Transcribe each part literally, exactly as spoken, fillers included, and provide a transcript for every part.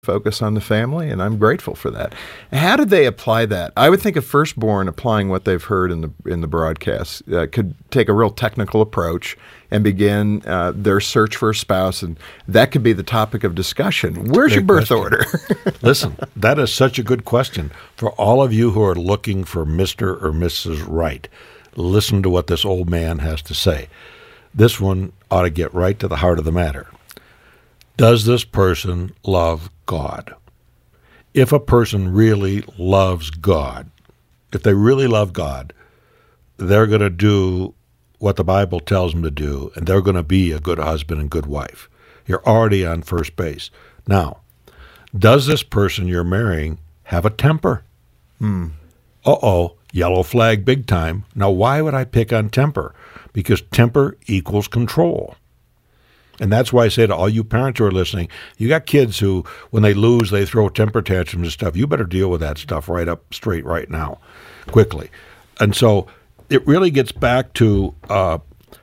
focus on the family, and I'm grateful for that. How did they apply that? I would think a firstborn applying what they've heard in the in the broadcast uh, could take a real technical approach and begin uh, their search for a spouse, and that could be the topic of discussion. Where's your birth question. order? Listen, that is such a good question. For all of you who are looking for Mister or Missus Right, listen to what this old man has to say. This one ought to get right to the heart of the matter. Does this person love God? If a person really loves God, if they really love God, they're going to do what the Bible tells them to do, and they're going to be a good husband and good wife. You're already on first base. Now, does this person you're marrying have a temper? Hmm. Uh-oh, yellow flag big time. Now, why would I pick on temper? Because temper equals control. And that's why I say to all you parents who are listening, you got kids who, when they lose, they throw temper tantrums and stuff. You better deal with that stuff right up straight right now, quickly. And so it really gets back to, uh,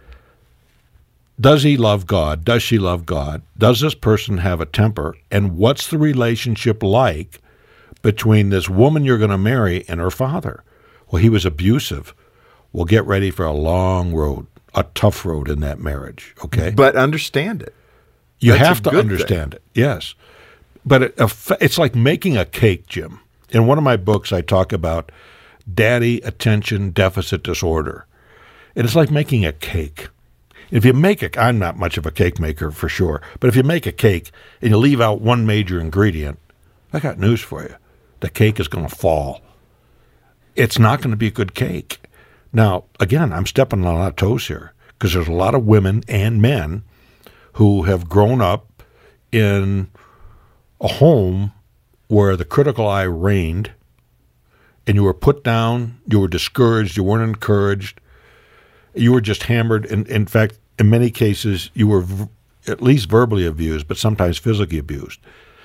does he love God? Does she love God? Does this person have a temper? And what's the relationship like between this woman you're going to marry and her father? Well, he was abusive. Well, get ready for a long road. A tough road in that marriage, okay? But understand it. You That's have a to good understand thing. it, yes. But it, it's like making a cake, Jim. In one of my books, I talk about daddy attention deficit disorder. And it's like making a cake. If you make it, I'm not much of a cake maker for sure, but if you make a cake and you leave out one major ingredient, I got news for you. The cake is going to fall. It's not going to be a good cake. Now, again, I'm stepping on a lot of toes here because there's a lot of women and men who have grown up in a home where the critical eye reigned and you were put down, you were discouraged, you weren't encouraged, you were just hammered. In, in fact, in many cases, you were v- at least verbally abused, but sometimes physically abused.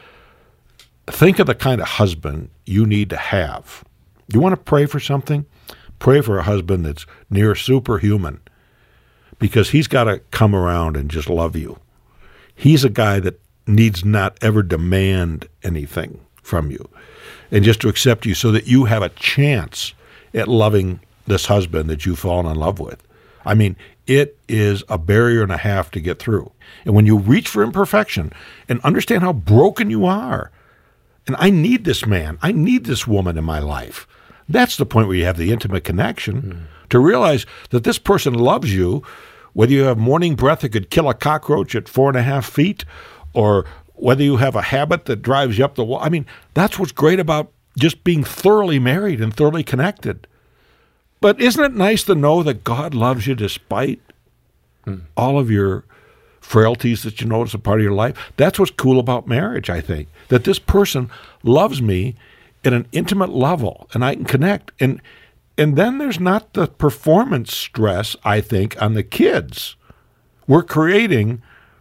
Think of the kind of husband you need to have. You want to pray for something? Pray for a husband that's near superhuman because he's got to come around and just love you. He's a guy that needs not ever demand anything from you and just to accept you so that you have a chance at loving this husband that you've fallen in love with. I mean, it is a barrier and a half to get through. And when you reach for imperfection and understand how broken you are, and I need this man, I need this woman in my life, that's the point where you have the intimate connection mm. to realize that this person loves you, whether you have morning breath that could kill a cockroach at four and a half feet or whether you have a habit that drives you up the wall. I mean, that's what's great about just being thoroughly married and thoroughly connected. But isn't it nice to know that God loves you despite mm. all of your frailties that you know as a part of your life? That's what's cool about marriage, I think, that this person loves me at an intimate level, and I can connect. And and then there's not the performance stress, I think, on the kids. We're creating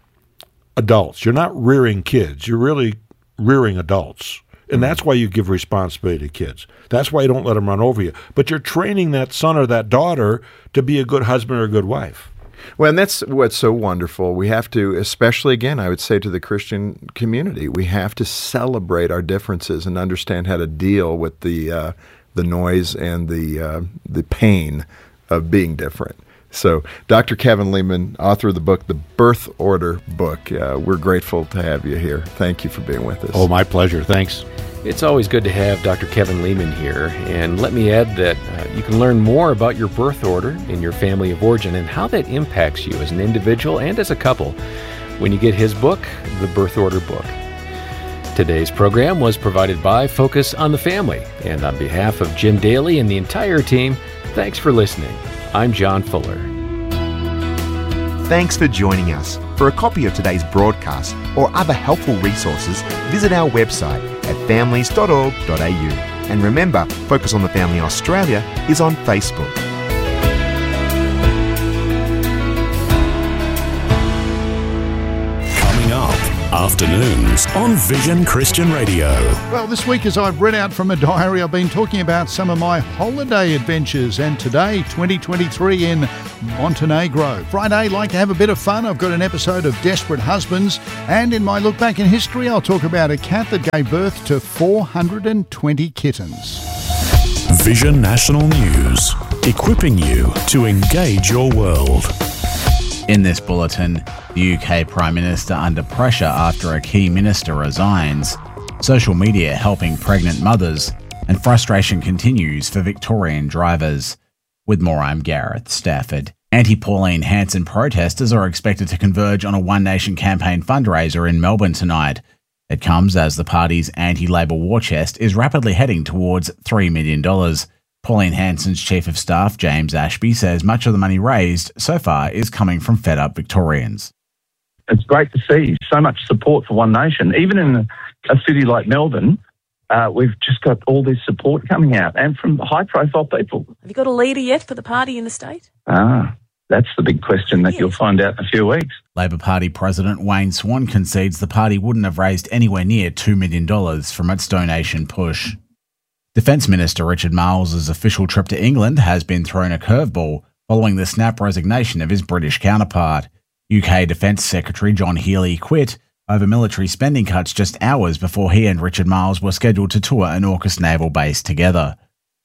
adults. You're not rearing kids. You're really rearing adults. And that's why you give responsibility to kids. That's why you don't let them run over you. But you're training that son or that daughter to be a good husband or a good wife. Well, and that's what's so wonderful. We have to, especially again, I would say to the Christian community, we have to celebrate our differences and understand how to deal with the uh, the noise and the uh, the pain of being different. So, Doctor Kevin Leman, author of the book, The Birth Order Book, uh, we're grateful to have you here. Thank you for being with us. Oh, my pleasure. Thanks. It's always good to have Doctor Kevin Leman here, and let me add that uh, you can learn more about your birth order and your family of origin and how that impacts you as an individual and as a couple when you get his book, The Birth Order Book. Today's program was provided by Focus on the Family, and on behalf of Jim Daly and the entire team, thanks for listening. I'm John Fuller. Thanks for joining us. For a copy of today's broadcast or other helpful resources, visit our website at families dot org dot a u. And remember, Focus on the Family Australia is on Facebook. Coming up Afternoons on Vision Christian Radio. Well, this week as I've read out from a diary, I've been talking about some of my holiday adventures, and today, twenty twenty-three in Montenegro. Friday, like to have a bit of fun. I've got an episode of Desperate Husbands, and in my look back in history, I'll talk about a cat that gave birth to four hundred twenty kittens. Vision National News, equipping you to engage your world. In this bulletin, the U K Prime Minister under pressure after a key minister resigns, social media helping pregnant mothers, and frustration continues for Victorian drivers. With more, I'm Gareth Stafford. Anti-Pauline Hanson protesters are expected to converge on a One Nation campaign fundraiser in Melbourne tonight. It comes as the party's anti-Labor war chest is rapidly heading towards three million dollars. Pauline Hanson's Chief of Staff, James Ashby, says much of the money raised so far is coming from fed-up Victorians. It's great to see so much support for One Nation. Even in a city like Melbourne, uh, we've just got all this support coming out, and from high-profile people. Have you got a leader yet for the party in the state? Ah, that's the big question that yes. you'll find out in a few weeks. Labor Party President Wayne Swan concedes the party wouldn't have raised anywhere near two million dollars from its donation push. Defence Minister Richard Marles' official trip to England has been thrown a curveball following the snap resignation of his British counterpart. U K Defence Secretary John Healey quit over military spending cuts just hours before he and Richard Marles were scheduled to tour an AUKUS naval base together.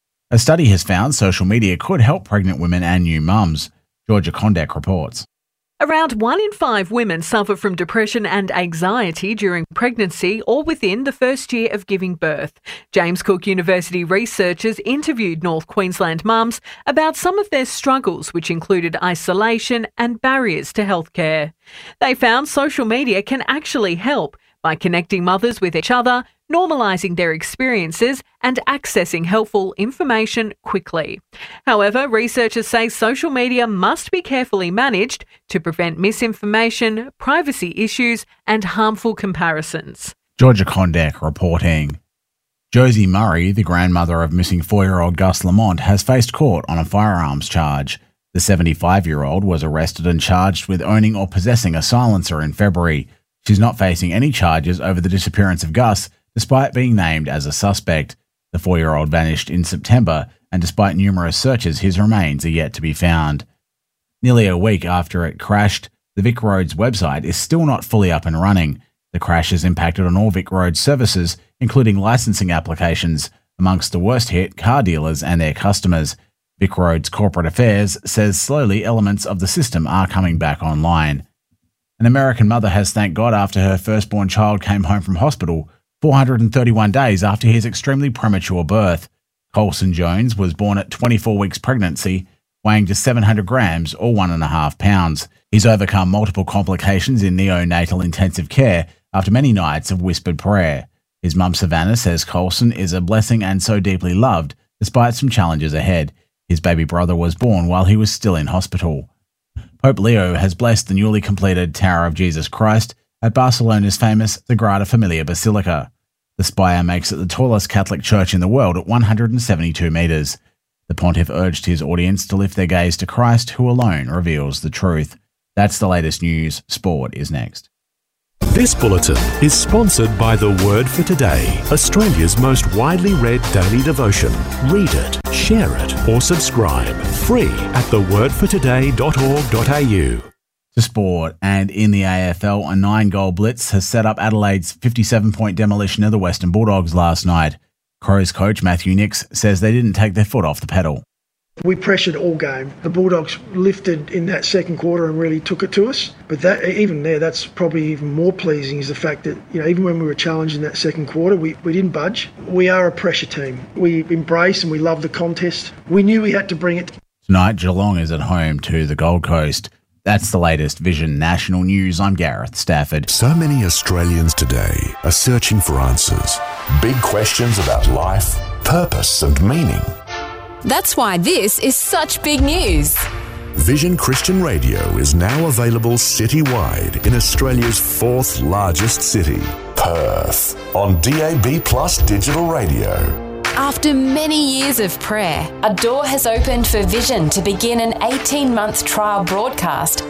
A study has found social media could help pregnant women and new mums. Georgia Kondek reports. Around one in five women suffer from depression and anxiety during pregnancy or within the first year of giving birth. James Cook University researchers interviewed North Queensland mums about some of their struggles, which included isolation and barriers to healthcare. They found social media can actually help by connecting mothers with each other, normalising their experiences and accessing helpful information quickly. However, researchers say social media must be carefully managed to prevent misinformation, privacy issues and harmful comparisons. Georgia Kondek reporting. Josie Murray, the grandmother of missing four-year-old Gus Lamont, has faced court on a firearms charge. The seventy-five-year-old was arrested and charged with owning or possessing a silencer in February. She's not facing any charges over the disappearance of Gus, despite being named as a suspect. The four-year-old vanished in September, and despite numerous searches, his remains are yet to be found. Nearly a week after it crashed, the Vic Roads website is still not fully up and running. The crash has impacted on all Vic Roads services, including licensing applications, amongst the worst hit car dealers and their customers. Vic Roads Corporate Affairs says slowly elements of the system are coming back online. An American mother has thanked God after her firstborn child came home from hospital four hundred thirty-one days after his extremely premature birth. Colson Jones was born at twenty-four weeks pregnancy, weighing just seven hundred grams or one and a half pounds. He's overcome multiple complications in neonatal intensive care after many nights of whispered prayer. His mum Savannah says Colson is a blessing and so deeply loved, despite some challenges ahead. His baby brother was born while he was still in hospital. Pope Leo has blessed the newly completed Tower of Jesus Christ at Barcelona's famous Sagrada Familia Basilica. The spire makes it the tallest Catholic church in the world at one hundred seventy-two metres. The pontiff urged his audience to lift their gaze to Christ, who alone reveals the truth. That's the latest news. Sport is next. This bulletin is sponsored by The Word for Today, Australia's most widely read daily devotion. Read it, share it, or subscribe. Free at the word for today dot org dot a u. To sport, and in the A F L, a nine-goal blitz has set up Adelaide's fifty-seven point demolition of the Western Bulldogs last night. Crows coach Matthew Nix says they didn't take their foot off the pedal. We pressured all game. The Bulldogs lifted in that second quarter and really took it to us. But that, even there, that's probably even more pleasing, is the fact that, you know, even when we were challenged in that second quarter, we, we didn't budge. We are a pressure team. We embrace and we love the contest. We knew we had to bring it. Tonight, Geelong is at home to the Gold Coast. That's the latest Vision National News. I'm Gareth Stafford. So many Australians today are searching for answers. Big questions about life, purpose and meaning. That's why this is such big news. Vision Christian Radio is now available citywide in Australia's fourth largest city, Perth, on D A B Plus digital radio. After many years of prayer, a door has opened for Vision to begin an eighteen-month trial broadcast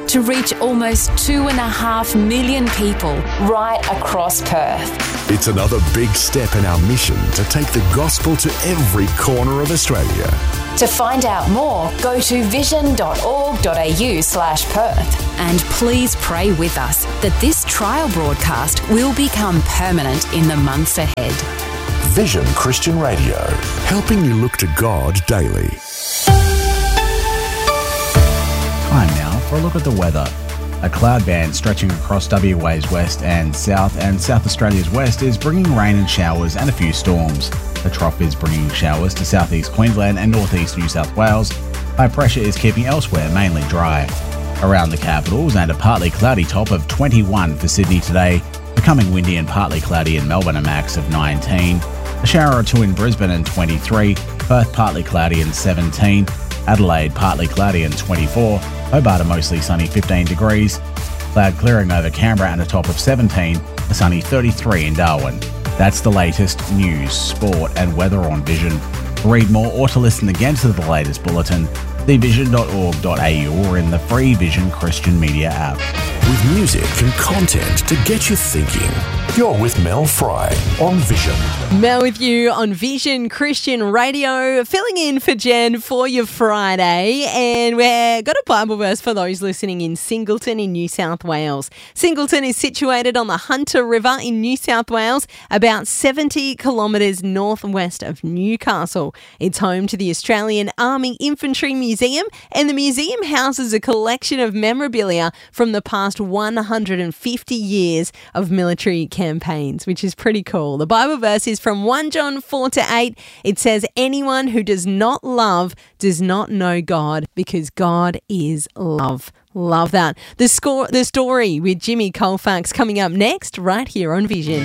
to reach almost two and a half million people right across Perth. It's another big step in our mission to take the gospel to every corner of Australia. To find out more, go to vision.org.au slash Perth. And please pray with us that this trial broadcast will become permanent in the months ahead. Vision Christian Radio, helping you look to God daily. Time now for a look at the weather. A cloud band stretching across W A's west and south and South Australia's west is bringing rain and showers and a few storms. The trough is bringing showers to southeast Queensland and northeast New South Wales. High pressure is keeping elsewhere mainly dry. Around the capitals, and a partly cloudy top of twenty-one for Sydney today, becoming windy and partly cloudy in Melbourne, a max of nineteen. A shower or two in Brisbane and twenty-three, Perth partly cloudy and seventeen, Adelaide partly cloudy and twenty-four, Hobart a mostly sunny fifteen degrees, cloud clearing over Canberra and a top of seventeen, a sunny thirty-three in Darwin. That's the latest news, sport and weather on Vision. To read more or to listen again to the latest bulletin, see vision dot org dot a u or in the free Vision Christian Media app. With music and content to get you thinking. You're with Mel Fry on Vision. Mel with you on Vision Christian Radio, filling in for Jen for your Friday. And we've got a Bible verse for those listening in Singleton in New South Wales. Singleton is situated on the Hunter River in New South Wales, about seventy kilometres northwest of Newcastle. It's home to the Australian Army Infantry Museum, and the museum houses a collection of memorabilia from the past one hundred fifty years of military campaigns, which is pretty cool. The Bible verse is from First John four to eight. It says, anyone who does not love does not know God, because God is love. Love that. The score, the story with Jimmy Colfax coming up next, right here on Vision.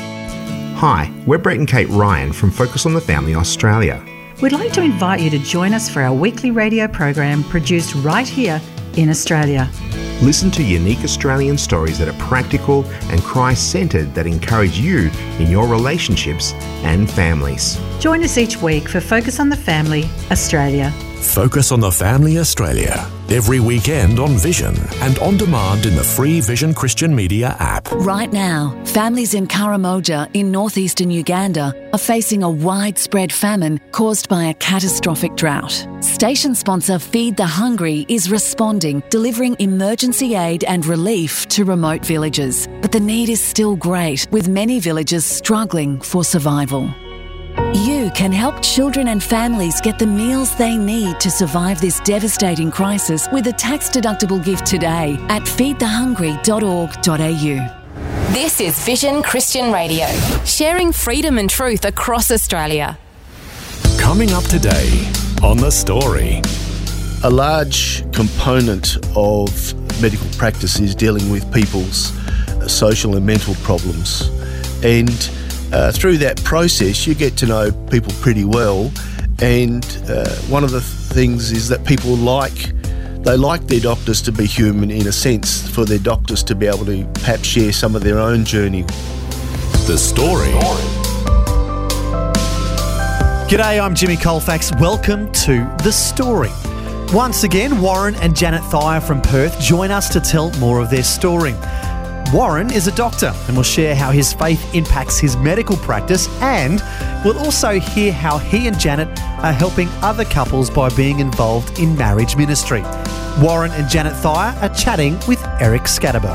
Hi, we're Brett and Kate Ryan from Focus on the Family Australia. We'd like to invite you to join us for our weekly radio program produced right here in Australia. Listen to unique Australian stories that are practical and Christ-centred, that encourage you in your relationships and families. Join us each week for Focus on the Family Australia. Focus on the Family Australia, every weekend on Vision and on demand in the free Vision Christian Media app. Right now, families in Karamoja in northeastern Uganda are facing a widespread famine caused by a catastrophic drought. Station sponsor Feed the Hungry is responding, delivering emergency aid and relief to remote villages. But the need is still great, with many villages struggling for survival. You can help children and families get the meals they need to survive this devastating crisis with a tax-deductible gift today at feed the hungry dot org dot a u. This is Vision Christian Radio, sharing freedom and truth across Australia. Coming up today on The Story. A large component of medical practice is dealing with people's social and mental problems. And Uh, through that process, you get to know people pretty well, and uh, one of the things is that people like they like their doctors to be human, in a sense, for their doctors to be able to perhaps share some of their own journey. The Story. G'day, I'm Jimmy Colfax. Welcome to The Story. Once again, Warren and Janet Thayer from Perth join us to tell more of their story. Warren is a doctor and will share how his faith impacts his medical practice, and we'll also hear how he and Janet are helping other couples by being involved in marriage ministry. Warren and Janet Thayer are chatting with Eric Scatterbo.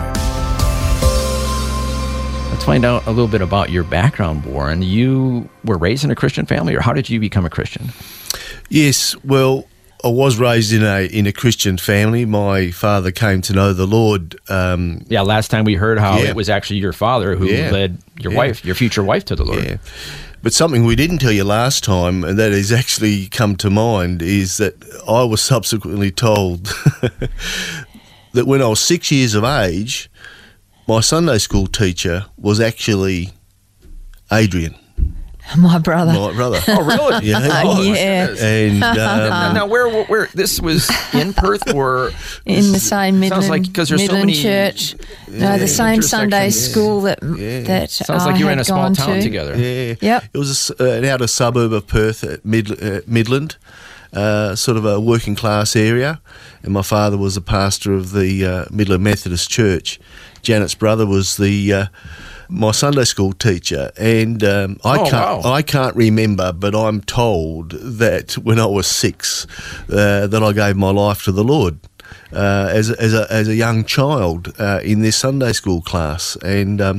Let's find out a little bit about your background, Warren. You were raised in a Christian family, or how did you become a Christian? Yes, well, I was raised in a in a Christian family. My father came to know the Lord. Um, yeah, last time we heard how yeah. it was actually your father who yeah. led your yeah. wife, your future wife, to the Lord. Yeah. But something we didn't tell you last time, and that has actually come to mind, is that I was subsequently told that when I was six years of age, my Sunday school teacher was actually Adrian. My brother. My brother. Oh, really? Yeah. Oh, yeah. And um, now, now, where, where this was in Perth, or in the same Midland, sounds like, because there's Midland so many church. Yeah, no, the same Sunday yeah. school that yeah. that sounds I like you were had in a small gone town to. together. Yeah. Yep. It was a, uh, an outer suburb of Perth, at Mid, uh, Midland. uh, sort of a working class area, and my father was a pastor of the uh, Midland Methodist Church. Janet's brother was the uh, my Sunday school teacher, and um, I Oh, can't wow. I can't remember, but I'm told that when I was six, uh, that I gave my life to the Lord. Uh, as a, as a as a young child uh, in this Sunday school class, and um,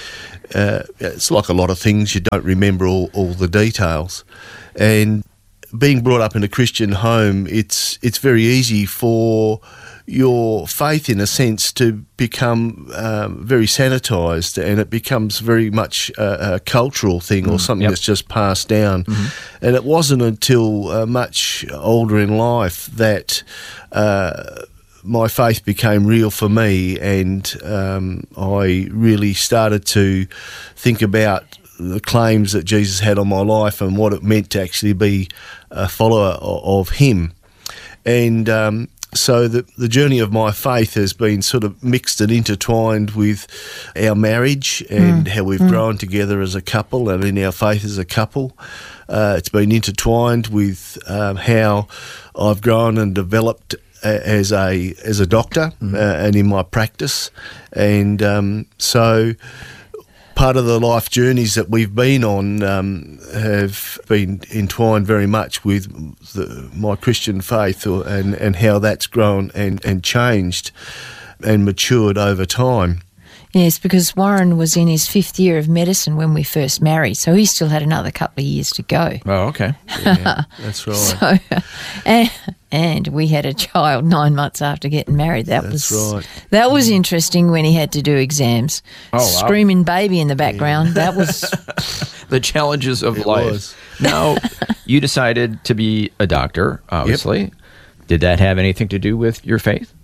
uh, it's like a lot of things, you don't remember all, all the details. And being brought up in a Christian home, it's it's very easy for your faith, in a sense, to become um, very sanitised, and it becomes very much a, a cultural thing or Mm, something yep. that's just passed down. And it wasn't until uh, much older in life that uh, my faith became real for me, and um, I really started to think about the claims that Jesus had on my life and what it meant to actually be a follower o- of him. And um, so the, the journey of my faith has been sort of mixed and intertwined with our marriage and Mm. how we've Mm. grown together as a couple and in our faith as a couple. Uh, it's been intertwined with um, how I've grown and developed a- as a as a doctor uh, and in my practice. And um, so part of the life journeys that we've been on um, have been entwined very much with the, my Christian faith, or, and, and how that's grown and, and changed and matured over time. Yes, because Warren was in his fifth year of medicine when we first married, so he still had another couple of years to go. Oh, okay. Yeah, that's right. So, and, and we had a child nine months after getting married. That That's was right. that was interesting when he had to do exams. Oh, wow. Screaming baby in the background. That was The challenges of It life. was. Now, you decided to be a doctor, obviously. Did that have anything to do with your faith?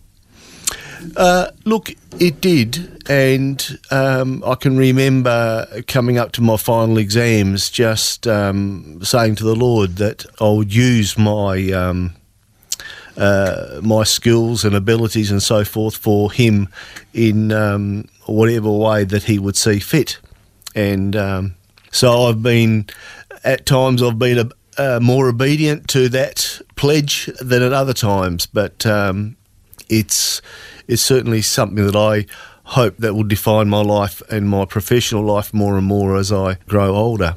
Uh, look, it did, and um, I can remember coming up to my final exams just um, saying to the Lord that I would use my um, uh, my skills and abilities and so forth for Him in um, whatever way that He would see fit. And um, so I've been, at times I've been a, uh, more obedient to that pledge than at other times, but um, it's it's certainly something that I hope that will define my life and my professional life more and more as I grow older.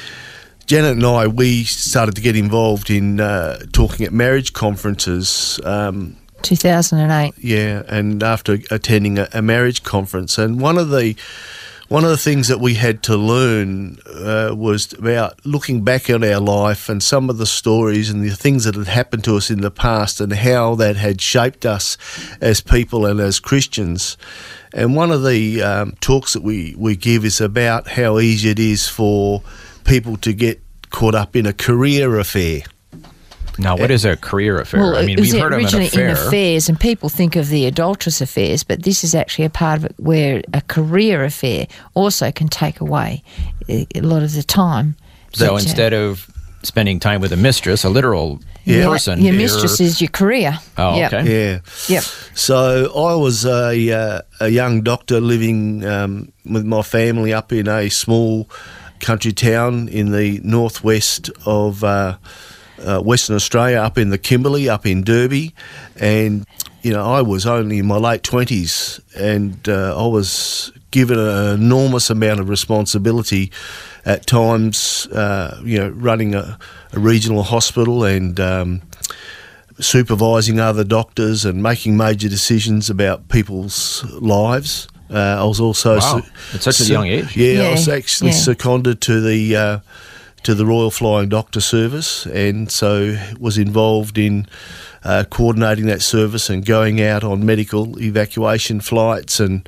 Janet and I, we started to get involved in uh, talking at marriage conferences. Um, two thousand eight. yeah, and after attending a, a marriage conference, and one of the one of the things that we had to learn uh, was about looking back at our life and some of the stories and the things that had happened to us in the past and how that had shaped us as people and as Christians. And one of the um, talks that we, we give is about how easy it is for people to get caught up in a career affair. Now, what is a career affair? Well, I mean, it was we've heard of an originally affair. in affairs, and people think of the adulterous affairs, but this is actually a part of it where a career affair also can take away a a lot of the time. So But, uh, instead of spending time with a mistress, a literal Yeah. person, Your you're- mistress is your career. Oh, Yep. okay. Yeah. Yep. So I was a, uh, a young doctor living um, with my family up in a small country town in the northwest of uh, uh, Western Australia, up in the Kimberley, up in Derby. And, you know, I was only in my late twenties, and uh, I was given an enormous amount of responsibility at times, uh, you know, running a, a regional hospital and um, supervising other doctors and making major decisions about people's lives. Uh, I was also Wow. At such a young age. Yeah, I Yeah, was actually yeah. seconded to the uh, to the Royal Flying Doctor Service, and so was involved in uh, coordinating that service and going out on medical evacuation flights. And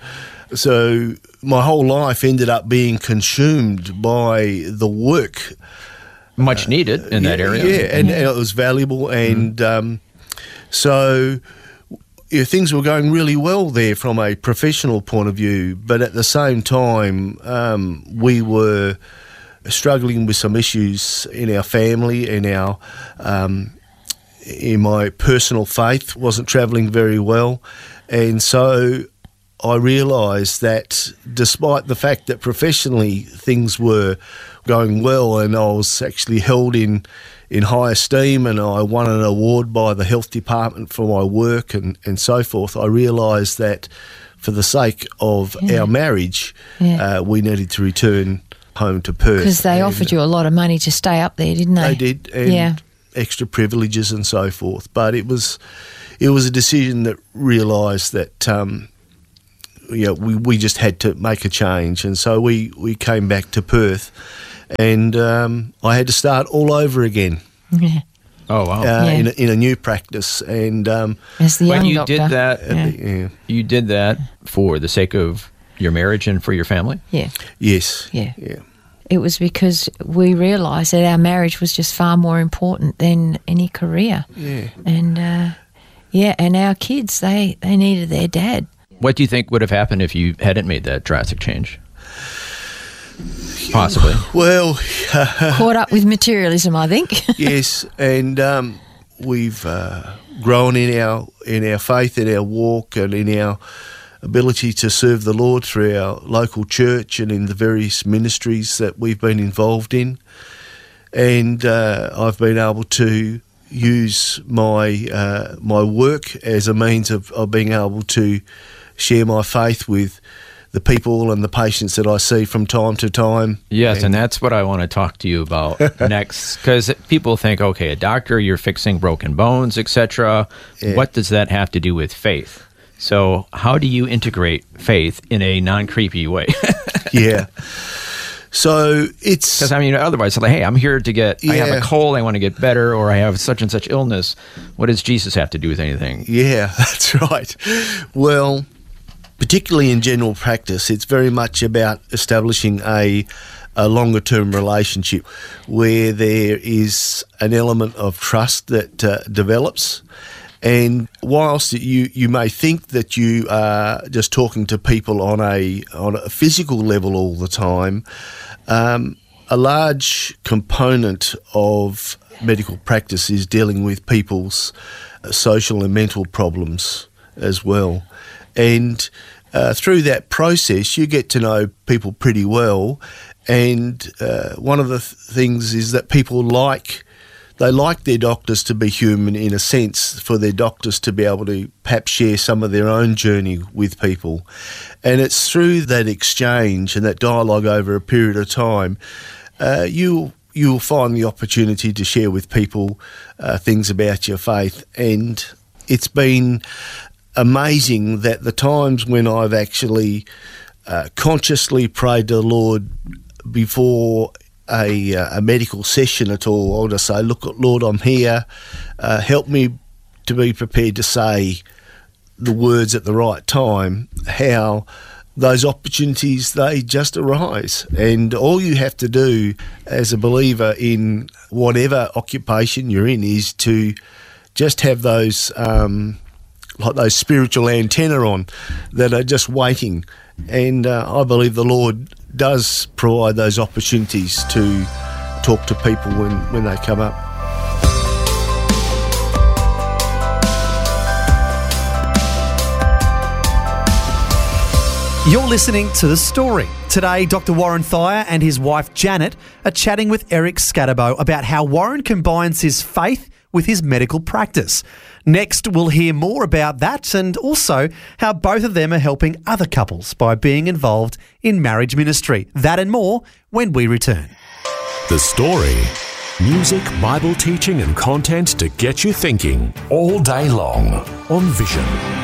so my whole life ended up being consumed by the work. Much needed in that Yeah, area. Yeah, and, and it was valuable. And um, so yeah, things were going really well there from a professional point of view, but at the same time, um, we were struggling with some issues in our family, in our um, in my personal faith wasn't travelling very well, and so I realised that despite the fact that professionally things were going well and I was actually held in, in high esteem and I won an award by the health department for my work and, and so forth, I realised that for the sake of Yeah. our marriage, Yeah. uh, we needed to return home to Perth. Because they And offered you a lot of money to stay up there, didn't they? They did, and yeah. extra privileges and so forth. But it was it was a decision that realised that um, you know, we, we just had to make a change. And so we, we came back to Perth and um, I had to start all over again. Yeah. Oh, wow. Uh, Yeah. in, a, in a new practice. And um, As the But young you doctor. did that. Yeah. yeah. You did that for the sake of your marriage and for your family. Yeah. Yes. Yeah. Yeah. It was because we realised that our marriage was just far more important than any career. Yeah. And, uh, yeah, and our kids, they, they needed their dad. What do you think would have happened if you hadn't made that drastic change? Possibly. Well, Caught up with materialism, I think. yes, and um, we've uh, grown in our in our faith, in our walk, and in our ability to serve the Lord through our local church and in the various ministries that we've been involved in. And uh, I've been able to use my uh, my work as a means of, of being able to share my faith with the people and the patients that I see from time to time. Yes, and, and that's what I want to talk to you about next, because people think, okay, a doctor, you're fixing broken bones, et cetera. Yeah. What does that have to do with faith? So how do you integrate faith in a non-creepy way? yeah. So it's... Because, I mean, otherwise, like, hey, I'm here to get, I have Yeah. a cold, I want to get better, or I have such and such illness. What does Jesus have to do with anything? Yeah, that's right. Well, particularly in general practice, it's very much about establishing a, a longer-term relationship where there is an element of trust that uh, develops. And whilst you, you may think that you are just talking to people on a on a physical level all the time, um, a large component of medical practice is dealing with people's social and mental problems as well. And uh, through that process, you get to know people pretty well. And uh, one of the th- things is that people like... They like their doctors to be human in a sense, for their doctors to be able to perhaps share some of their own journey with people. And it's through that exchange and that dialogue over a period of time, uh, you, you'll find the opportunity to share with people uh, things about your faith. And it's been amazing that the times when I've actually uh, consciously prayed to the Lord before A, uh, a medical session at all, I'll just say, look, Lord, I'm here. Uh, help me to be prepared to say the words at the right time, how those opportunities, they just arise. And all you have to do as a believer in whatever occupation you're in is to just have those, um, like those spiritual antennae on that are just waiting. And uh, I believe the Lord does provide those opportunities to talk to people when, when they come up. You're listening to The Story. Today, Doctor Warren Thayer and his wife Janet are chatting with Eric Scatterbo about how Warren combines his faith with his medical practice. Next, we'll hear more about that and also how both of them are helping other couples by being involved in marriage ministry. That and more when we return. The Story. Music, Bible teaching and content to get you thinking all day long on Vision.